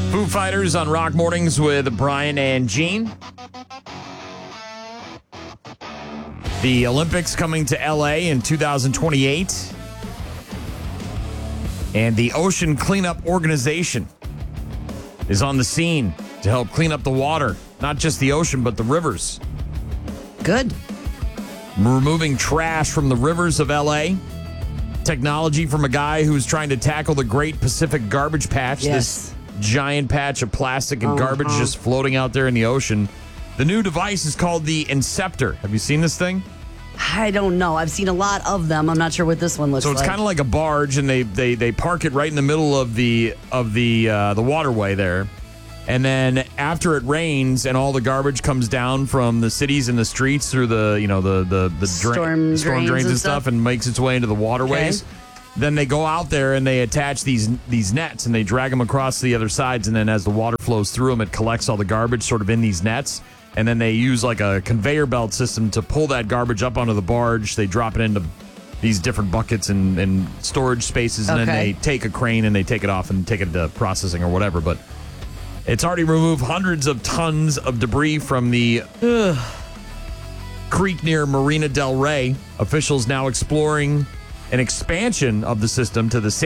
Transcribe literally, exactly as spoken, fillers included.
Foo Fighters on Rock Mornings with Brian and Gene. The Olympics coming to L A in two thousand twenty-eight. And the Ocean Cleanup Organization is on the scene to help clean up the water. Not just the ocean, but the rivers. Good. Removing trash from the rivers of L A. Technology from a guy who's trying to tackle the Great Pacific Garbage Patch. Yes. This giant patch of plastic and Uh-huh. garbage just floating out there in the ocean. The new device is called the Inceptor. Have you seen this thing? I don't know. I've seen a lot of them. I'm not sure what this one looks So like. it's kind of like a barge, and they, they they park it right in the middle of the of the uh, the waterway there. And then after it rains and all the garbage comes down from the cities and the streets through the you know the the the dra- Storm storm drains drains and and stuff, stuff? and makes its way into the waterways. Okay. Then they go out there and they attach these these nets and they drag them across the other sides. And then as the water flows through them, it collects all the garbage sort of in these nets. And then they use like a conveyor belt system to pull that garbage up onto the barge. They drop it into these different buckets and, and storage spaces. And then Okay. they take a crane and they take it off and take it to processing or whatever. But it's already removed hundreds of tons of debris from the Ugh. creek near Marina del Rey. Officials now exploring an expansion of the system to the San